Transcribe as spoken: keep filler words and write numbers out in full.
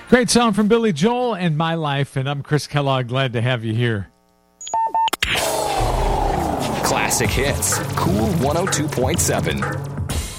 Great song from Billy Joel and My Life, and I'm Chris Kellogg. Glad to have you here. Classic Hits, Cool one oh two point seven.